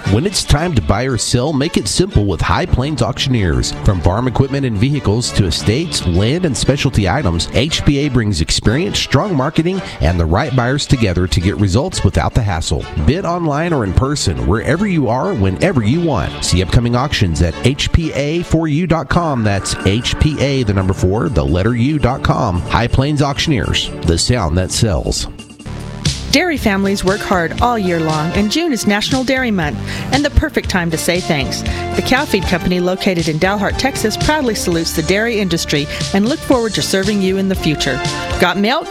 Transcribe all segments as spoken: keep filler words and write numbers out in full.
When it's time to buy or sell, make it simple with High Plains Auctioneers. From farm equipment and vehicles to estates, land, and specialty items, H P A brings experience, strong marketing, and the right buyers together to get results without the hassle. Bid online or in person, wherever you are, whenever you want. See upcoming auctions at H P A four U dot com. That's H P A, the number four, the letter U dot com. High Plains Auctioneers, the sound that sells. Dairy families work hard all year long, and June is National Dairy Month, and the perfect time to say thanks. The Cow Feed Company, located in Dalhart, Texas, proudly salutes the dairy industry and look forward to serving you in the future. Got milk?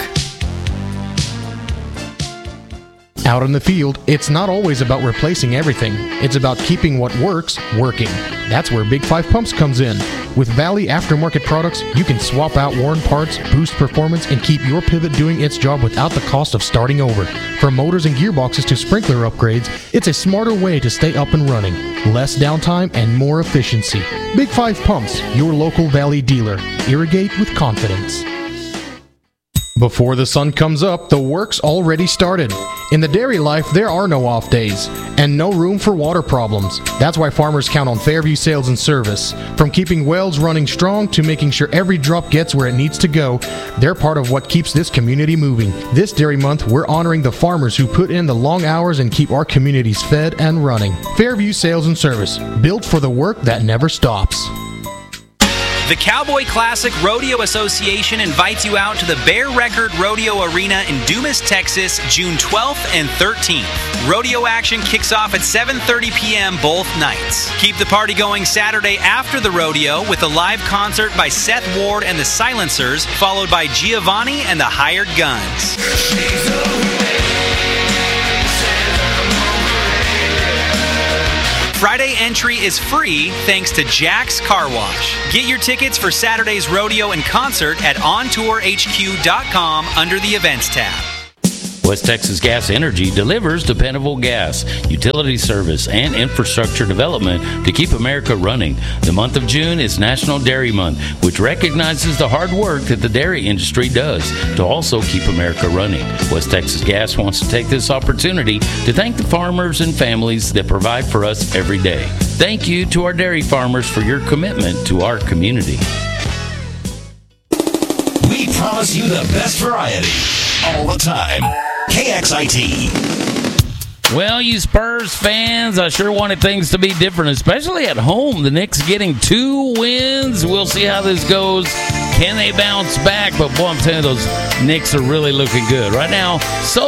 Out in the field, it's not always about replacing everything. It's about keeping what works, working. That's where Big Five Pumps comes in. With Valley aftermarket products, you can swap out worn parts, boost performance, and keep your pivot doing its job without the cost of starting over. From motors and gearboxes to sprinkler upgrades, it's a smarter way to stay up and running. Less downtime and more efficiency. Big Five Pumps, your local Valley dealer. Irrigate with confidence. Before the sun comes up, the work's already started. In the dairy life, there are no off days and no room for water problems. That's why farmers count on Fairview Sales and Service. From keeping wells running strong to making sure every drop gets where it needs to go, they're part of what keeps this community moving. This Dairy Month, we're honoring the farmers who put in the long hours and keep our communities fed and running. Fairview Sales and Service, built for the work that never stops. The Cowboy Classic Rodeo Association invites you out to the Bear Record Rodeo Arena in Dumas, Texas, June twelfth and thirteenth. Rodeo action kicks off at seven thirty p.m. both nights. Keep the party going Saturday after the rodeo with a live concert by Seth Ward and the Silencers, followed by Giovanni and the Hired Guns. Friday entry is free thanks to Jack's Car Wash. Get your tickets for Saturday's rodeo and concert at on tour H Q dot com under the Events tab. West Texas Gas Energy delivers dependable gas, utility service, and infrastructure development to keep America running. The month of June is National Dairy Month, which recognizes the hard work that the dairy industry does to also keep America running. West Texas Gas wants to take this opportunity to thank the farmers and families that provide for us every day. Thank you to our dairy farmers for your commitment to our community. We promise you the best variety all the time. K X I T. Well, you Spurs fans, I sure wanted things to be different, especially at home. The Knicks getting two wins. We'll see how this goes. Can they bounce back? But, boy, I'm telling you, those Knicks are really looking good. Right now, so